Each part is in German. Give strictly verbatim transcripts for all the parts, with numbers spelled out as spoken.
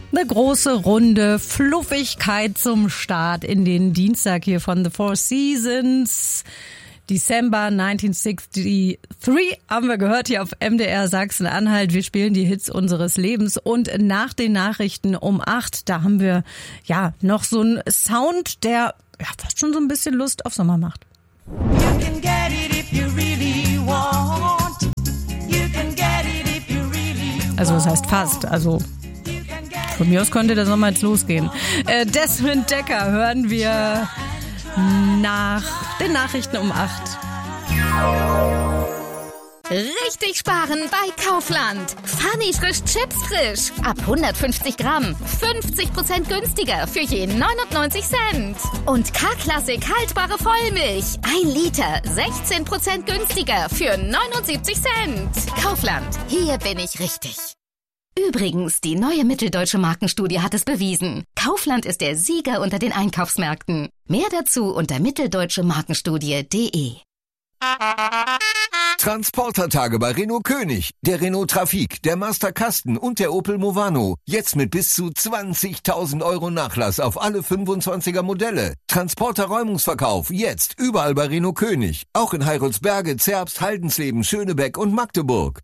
Eine große Runde Fluffigkeit zum Start in den Dienstag hier von The Four Seasons. December neunzehnhundertdreiundsiebzig haben wir gehört hier auf M D R Sachsen-Anhalt. Wir spielen die Hits unseres Lebens und nach den Nachrichten um acht, da haben wir ja noch so einen Sound, der ja fast schon so ein bisschen Lust auf Sommer macht. You can get it if you really want. You can get it if you really want. Also das heißt fast, also von mir aus könnte der Sommer jetzt losgehen. Äh, Desmond Dekker hören wir nach den Nachrichten um acht. Richtig sparen bei Kaufland. Funny frisch Chips frisch. Ab hundertfünfzig Gramm. fünfzig Prozent günstiger für je neunundneunzig Cent. Und K-Klassik haltbare Vollmilch. Ein Liter. sechzehn Prozent günstiger für neunundsiebzig Cent. Kaufland. Hier bin ich richtig. Übrigens, die neue Mitteldeutsche Markenstudie hat es bewiesen. Kaufland ist der Sieger unter den Einkaufsmärkten. Mehr dazu unter mitteldeutsche markenstudie punkt de. Transportertage bei Renault König, der Renault Trafic, der Master Kasten und der Opel Movano. Jetzt mit bis zu zwanzigtausend Euro Nachlass auf alle fünfundzwanziger Modelle. Transporter-Räumungsverkauf jetzt überall bei Renault König. Auch in Heiroldsberge, Zerbst, Haldensleben, Schönebeck und Magdeburg.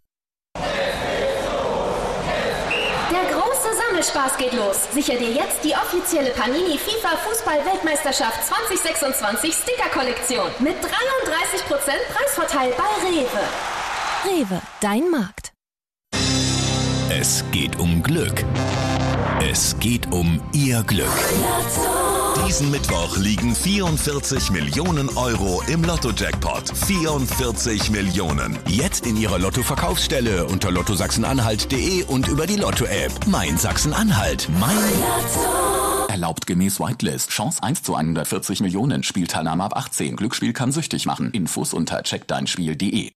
Spaß geht los. Sicher dir jetzt die offizielle Panini FIFA Fußball-Weltmeisterschaft zwanzig sechsundzwanzig Sticker-Kollektion mit dreiunddreißig Prozent Preisvorteil bei Rewe. Rewe, dein Markt. Es geht um Glück. Es geht um Ihr Glück. Diesen Mittwoch liegen vierundvierzig Millionen Euro im Lotto-Jackpot. vierundvierzig Millionen. Jetzt in Ihrer Lotto-Verkaufsstelle unter lotto sachsen-anhalt punkt de und über die Lotto-App. Mein Sachsen-Anhalt. Mein Lotto. Erlaubt gemäß Whitelist. Chance eins zu hundertvierzig Millionen. Spielteilnahme ab achtzehn. Glücksspiel kann süchtig machen. Infos unter check dein spiel punkt de.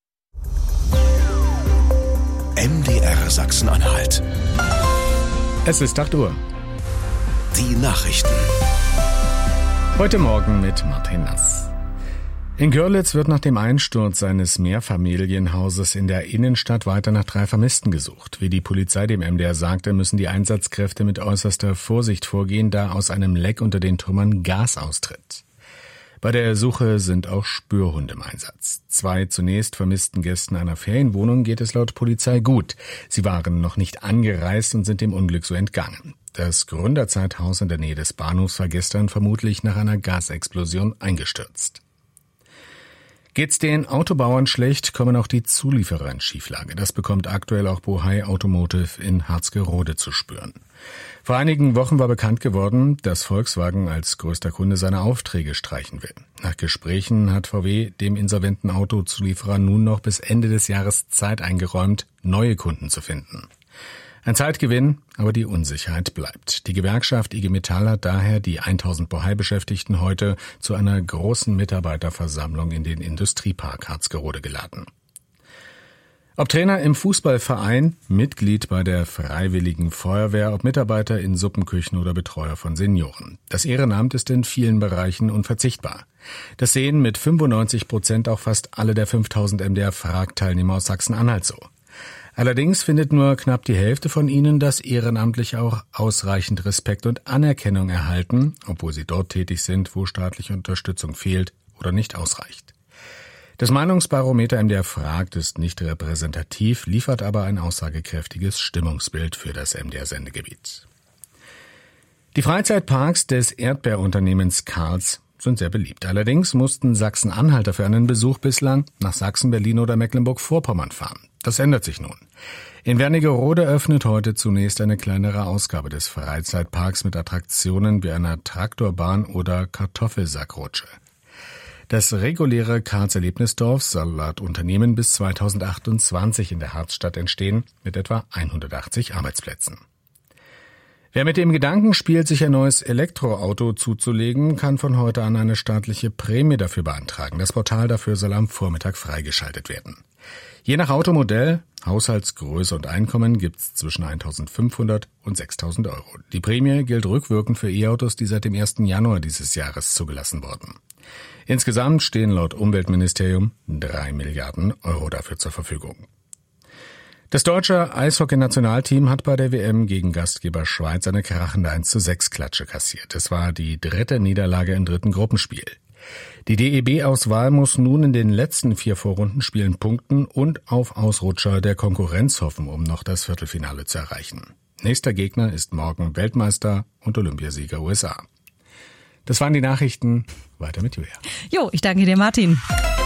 M D R Sachsen-Anhalt. Es ist acht Uhr. Die Nachrichten. Heute Morgen mit Martin Nass. In Görlitz wird nach dem Einsturz eines Mehrfamilienhauses in der Innenstadt weiter nach drei Vermissten gesucht. Wie die Polizei dem M D R sagte, müssen die Einsatzkräfte mit äußerster Vorsicht vorgehen, da aus einem Leck unter den Trümmern Gas austritt. Bei der Suche sind auch Spürhunde im Einsatz. Zwei zunächst vermissten Gästen einer Ferienwohnung geht es laut Polizei gut. Sie waren noch nicht angereist und sind dem Unglück so entgangen. Das Gründerzeithaus in der Nähe des Bahnhofs war gestern vermutlich nach einer Gasexplosion eingestürzt. Geht's den Autobauern schlecht, kommen auch die Zulieferer in Schieflage. Das bekommt aktuell auch Bohai Automotive in Harzgerode zu spüren. Vor einigen Wochen war bekannt geworden, dass Volkswagen als größter Kunde seine Aufträge streichen will. Nach Gesprächen hat V W dem insolventen Autozulieferer nun noch bis Ende des Jahres Zeit eingeräumt, neue Kunden zu finden. Ein Zeitgewinn, aber die Unsicherheit bleibt. Die Gewerkschaft I G Metall hat daher die tausend Bohai-Beschäftigten heute zu einer großen Mitarbeiterversammlung in den Industriepark Harzgerode geladen. Ob Trainer im Fußballverein, Mitglied bei der Freiwilligen Feuerwehr, ob Mitarbeiter in Suppenküchen oder Betreuer von Senioren. Das Ehrenamt ist in vielen Bereichen unverzichtbar. Das sehen mit fünfundneunzig Prozent auch fast alle der fünftausend M D R-Frag-Teilnehmer aus Sachsen-Anhalt so. Allerdings findet nur knapp die Hälfte von ihnen, dass Ehrenamtliche auch ausreichend Respekt und Anerkennung erhalten, obwohl sie dort tätig sind, wo staatliche Unterstützung fehlt oder nicht ausreicht. Das Meinungsbarometer M D R fragt ist nicht repräsentativ, liefert aber ein aussagekräftiges Stimmungsbild für das M D R-Sendegebiet. Die Freizeitparks des Erdbeerunternehmens Karls sind sehr beliebt. Allerdings mussten Sachsen-Anhalter für einen Besuch bislang nach Sachsen, Berlin oder Mecklenburg-Vorpommern fahren. Das ändert sich nun. In Wernigerode öffnet heute zunächst eine kleinere Ausgabe des Freizeitparks mit Attraktionen wie einer Traktorbahn oder Kartoffelsackrutsche. Das reguläre Karls Erlebnisdorf soll laut Unternehmen bis zweitausendachtundzwanzig in der Harzstadt entstehen, mit etwa hundertachtzig Arbeitsplätzen. Wer mit dem Gedanken spielt, sich ein neues Elektroauto zuzulegen, kann von heute an eine staatliche Prämie dafür beantragen. Das Portal dafür soll am Vormittag freigeschaltet werden. Je nach Automodell, Haushaltsgröße und Einkommen gibt's zwischen eintausendfünfhundert und sechstausend Euro. Die Prämie gilt rückwirkend für E-Autos, die seit dem ersten Januar dieses Jahres zugelassen wurden. Insgesamt stehen laut Umweltministerium drei Milliarden Euro dafür zur Verfügung. Das deutsche Eishockey-Nationalteam hat bei der W M gegen Gastgeber Schweiz eine krachende eins zu sechs Klatsche kassiert. Es war die dritte Niederlage im dritten Gruppenspiel. Die D E B-Auswahl muss nun in den letzten vier Vorrundenspielen punkten und auf Ausrutscher der Konkurrenz hoffen, um noch das Viertelfinale zu erreichen. Nächster Gegner ist morgen Weltmeister und Olympiasieger U S A. Das waren die Nachrichten. Weiter mit Julia. Jo, ich danke dir, Martin.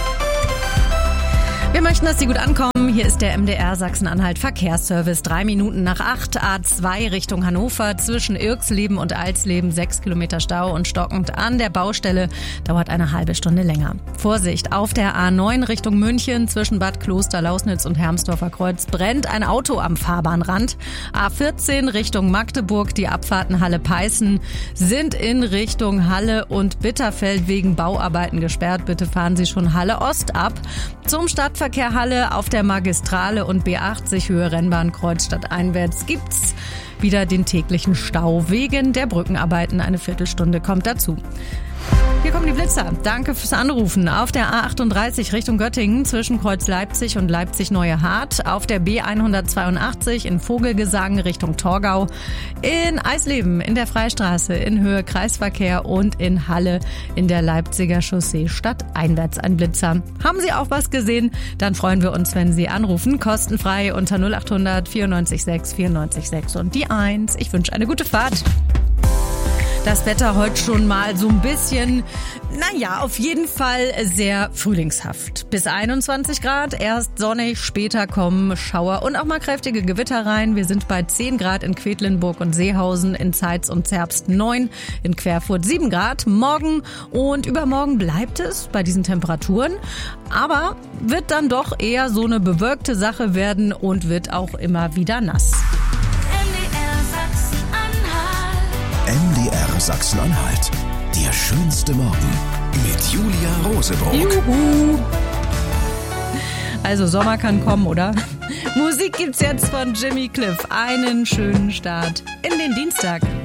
Wir möchten, dass Sie gut ankommen. Hier ist der M D R Sachsen-Anhalt Verkehrsservice. Drei Minuten nach acht, A zwei Richtung Hannover. Zwischen Irxleben und Alsleben sechs Kilometer Stau und stockend an der Baustelle. Dauert eine halbe Stunde länger. Vorsicht, auf der A neun Richtung München zwischen Bad Kloster, Lausnitz und Hermsdorfer Kreuz brennt ein Auto am Fahrbahnrand. A vierzehn Richtung Magdeburg. Die Abfahrten Halle-Peißen sind in Richtung Halle und Bitterfeld wegen Bauarbeiten gesperrt. Bitte fahren Sie schon Halle Ost ab. Zum Stadtverkehr Halle auf der Magistrale und B achtzig Höhe Rennbahn Kreuzstadt einwärts gibt's wieder den täglichen Stau wegen der Brückenarbeiten. Eine Viertelstunde kommt dazu. Hier kommen die Blitzer. Danke fürs Anrufen. Auf der A achtunddreißig Richtung Göttingen zwischen Kreuz Leipzig und Leipzig-Neue Hart. Auf der B hundertzweiundachtzig in Vogelgesang Richtung Torgau. In Eisleben in der Freistraße in Höhe Kreisverkehr und in Halle in der Leipziger Chaussee stadteinwärts ein Blitzer. Haben Sie auch was gesehen? Dann freuen wir uns, wenn Sie anrufen. Kostenfrei unter null achthundert vierundneunzig sechs vierundneunzig sechs und die eins. Ich wünsche eine gute Fahrt. Das Wetter heute schon mal so ein bisschen, naja, auf jeden Fall sehr frühlingshaft. Bis einundzwanzig Grad, erst sonnig, später kommen Schauer und auch mal kräftige Gewitter rein. Wir sind bei zehn Grad in Quedlinburg und Seehausen, in Zeitz und Zerbst neun, in Querfurt sieben Grad. Morgen und übermorgen bleibt es bei diesen Temperaturen, aber wird dann doch eher so eine bewölkte Sache werden und wird auch immer wieder nass. M D R Sachsen-Anhalt. Der schönste Morgen mit Julia Rosebrok. Juhu. Also Sommer kann kommen, oder? Musik gibt's jetzt von Jimmy Cliff. Einen schönen Start in den Dienstag.